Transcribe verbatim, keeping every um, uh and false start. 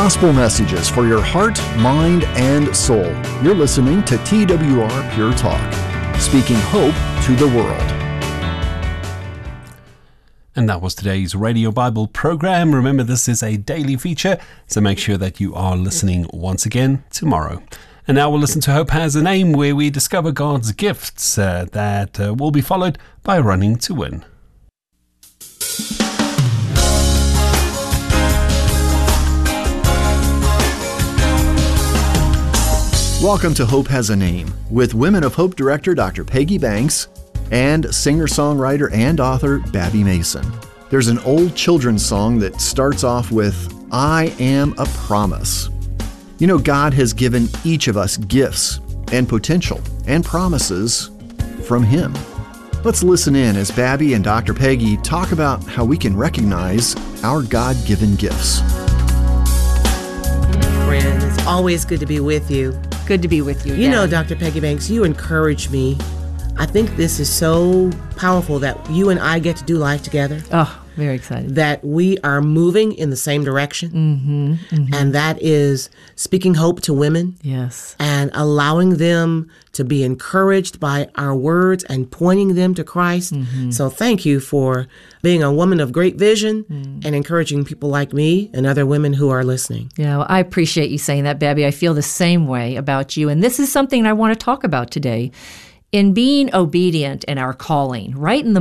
gospel messages for your heart, mind, and soul. You're listening to T W R Pure Talk, speaking hope to the world. And that was today's Radio Bible program. Remember, this is a daily feature, so make sure that you are listening once again tomorrow. And now we'll listen to Hope Has a Name, where we discover God's gifts uh, that uh, will be followed by Running to Win. Welcome to Hope Has a Name with Women of Hope Director Doctor Peggy Banks and singer-songwriter and author Babby Mason. There's an old children's song that starts off with, "I am a promise." You know, God has given each of us gifts and potential and promises from Him. Let's listen in as Babby and Doctor Peggy talk about how we can recognize our God-given gifts. Friend, it's always good to be with you. Good to be with you. You yeah. know, Doctor Peggy Banks, you encourage me. I think this is so powerful that you and I get to do life together. Oh, very excited. That we are moving in the same direction. Mm-hmm, mm-hmm. And that is speaking hope to women. Yes. And allowing them to be encouraged by our words and pointing them to Christ. Mm-hmm. So thank you for being a woman of great vision mm. and encouraging people like me and other women who are listening. Yeah, well, I appreciate you saying that, Babby. I feel the same way about you. And this is something I want to talk about today. In being obedient in our calling, right in the